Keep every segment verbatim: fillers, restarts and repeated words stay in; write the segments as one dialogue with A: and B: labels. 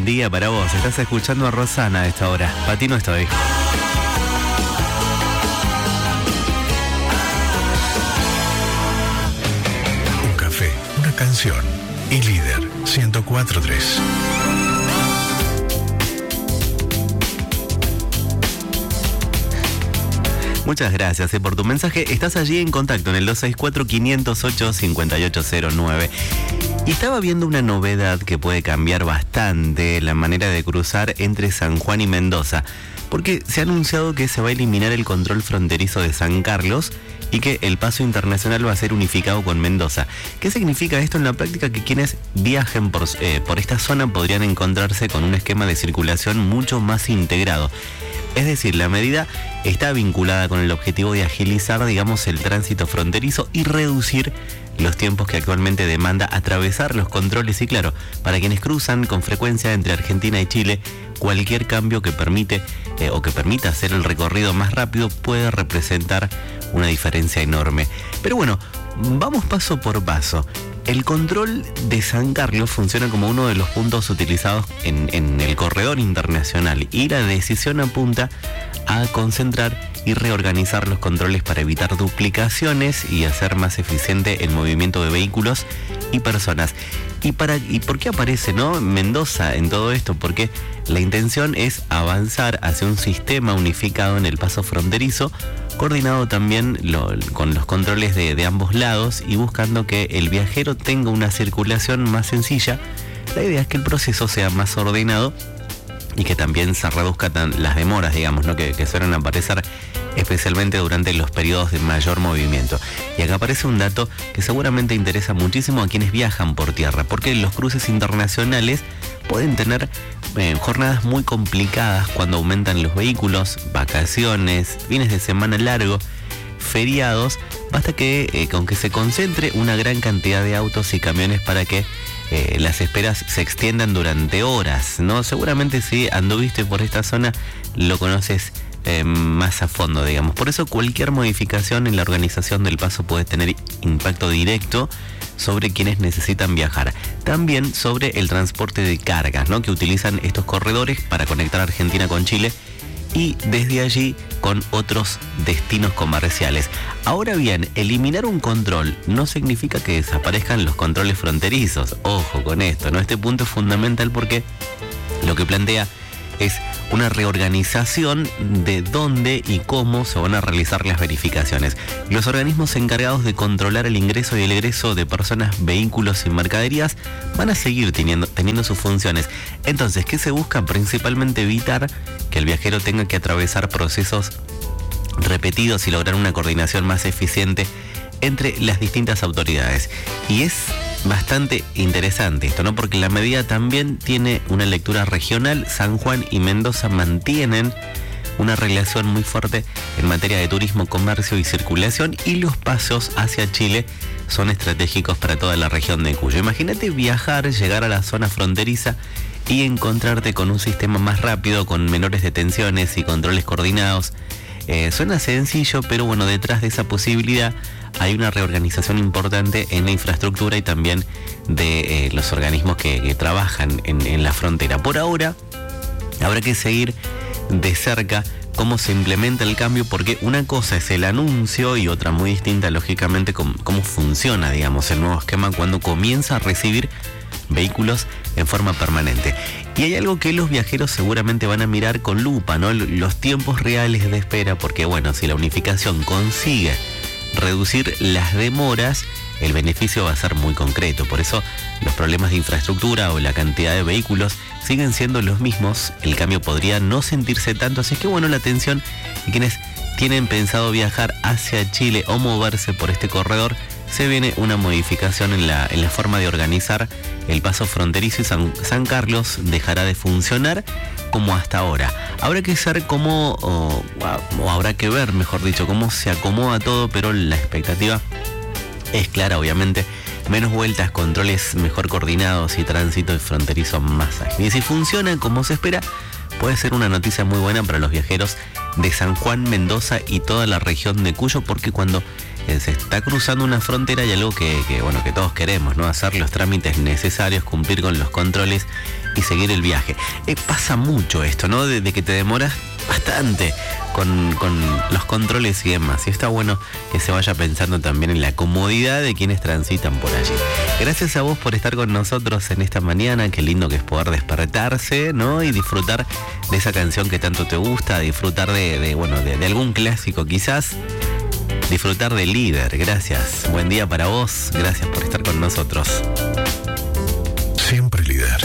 A: día para vos. Estás escuchando a Rosana a esta hora. Para ti no estoy.
B: Un café, una canción. Y Líder ciento cuatro punto tres.
A: Muchas gracias eh, por tu mensaje. Estás allí en contacto en el dos seis cuatro, cinco cero ocho, cinco ocho cero nueve. Y estaba viendo una novedad que puede cambiar bastante la manera de cruzar entre San Juan y Mendoza, porque se ha anunciado que se va a eliminar el control fronterizo de San Carlos y que el paso internacional va a ser unificado con Mendoza. ¿Qué significa esto en la práctica? Que quienes viajen por, eh, por esta zona podrían encontrarse con un esquema de circulación mucho más integrado. Es decir, la medida está vinculada con el objetivo de agilizar, digamos, el tránsito fronterizo y reducir los tiempos que actualmente demanda atravesar los controles. Y claro, para quienes cruzan con frecuencia entre Argentina y Chile, cualquier cambio que permite eh, o que permita hacer el recorrido más rápido puede representar una diferencia enorme. Pero bueno, vamos paso por paso. El control de San Carlos funciona como uno de los puntos utilizados en, en el corredor internacional y la decisión apunta a concentrar y reorganizar los controles para evitar duplicaciones y hacer más eficiente el movimiento de vehículos y personas. ¿Y, para, y por qué aparece, no, Mendoza en todo esto? Porque la intención es avanzar hacia un sistema unificado en el paso fronterizo, coordinado también lo, con los controles de, de ambos lados y buscando que el viajero tenga una circulación más sencilla. La idea es que el proceso sea más ordenado y que también se reduzcan las demoras, digamos, ¿no? que, que suelen aparecer especialmente durante los periodos de mayor movimiento. Y acá aparece un dato que seguramente interesa muchísimo a quienes viajan por tierra, porque los cruces internacionales pueden tener eh, jornadas muy complicadas cuando aumentan los vehículos, vacaciones, fines de semana largo, feriados. Basta que, eh, con que se concentre una gran cantidad de autos y camiones para que eh, las esperas se extiendan durante horas, ¿no? Seguramente si anduviste por esta zona lo conoces eh, más a fondo, digamos. Por eso cualquier modificación en la organización del paso puede tener impacto directo sobre quienes necesitan viajar. También sobre el transporte de cargas, ¿no? Que utilizan estos corredores para conectar Argentina con Chile y desde allí con otros destinos comerciales. Ahora bien, eliminar un control no significa que desaparezcan los controles fronterizos. Ojo con esto, ¿no? Este punto es fundamental porque lo que plantea es una reorganización de dónde y cómo se van a realizar las verificaciones. Los organismos encargados de controlar el ingreso y el egreso de personas, vehículos y mercaderías van a seguir teniendo, teniendo sus funciones. Entonces, ¿qué se busca? Principalmente evitar que el viajero tenga que atravesar procesos repetidos y lograr una coordinación más eficiente entre las distintas autoridades. Y es bastante interesante esto, ¿no? Porque la medida también tiene una lectura regional. San Juan y Mendoza mantienen una relación muy fuerte en materia de turismo, comercio y circulación, y los pasos hacia Chile son estratégicos para toda la región de Cuyo. Imagínate viajar, llegar a la zona fronteriza y encontrarte con un sistema más rápido, con menores detenciones y controles coordinados. Eh, suena sencillo, pero bueno, detrás de esa posibilidad hay una reorganización importante en la infraestructura y también de eh, los organismos que, que trabajan en, en la frontera. Por ahora, habrá que seguir de cerca cómo se implementa el cambio, porque una cosa es el anuncio y otra muy distinta, lógicamente, cómo, cómo funciona, digamos, el nuevo esquema cuando comienza a recibir vehículos en forma permanente. Y hay algo que los viajeros seguramente van a mirar con lupa, ¿no? Los tiempos reales de espera, porque bueno, si la unificación consigue reducir las demoras, el beneficio va a ser muy concreto. Por eso los problemas de infraestructura o la cantidad de vehículos siguen siendo los mismos. El cambio podría no sentirse tanto, así es que bueno, la atención de quienes tienen pensado viajar hacia Chile o moverse por este corredor. Se viene una modificación en la, en la forma de organizar el paso fronterizo y San, San Carlos dejará de funcionar como hasta ahora. Habrá que saber cómo, o, o habrá que ver, mejor dicho, cómo se acomoda todo, pero la expectativa es clara, obviamente. Menos vueltas, controles mejor coordinados y tránsito fronterizo más ágil. Y si funciona como se espera, puede ser una noticia muy buena para los viajeros de San Juan, Mendoza y toda la región de Cuyo, porque cuando eh, se está cruzando una frontera hay algo que, que, bueno, que todos queremos, ¿no? Hacer los trámites necesarios, cumplir con los controles y seguir el viaje. Eh, pasa mucho esto, ¿no? De, de que te demoras bastante con, con los controles y demás. Y está bueno que se vaya pensando también en la comodidad de quienes transitan por allí. Gracias a vos por estar con nosotros en esta mañana. Qué lindo que es poder despertarse, ¿no? Y disfrutar de esa canción que tanto te gusta, disfrutar de, de bueno, de, de algún clásico quizás. Disfrutar de Líder. Gracias. Buen día para vos. Gracias por estar con nosotros.
B: Siempre Líder.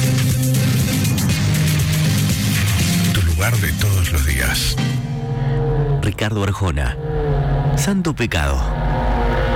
B: Tu lugar de todos los días.
A: Ricardo Arjona. Santo Pecado.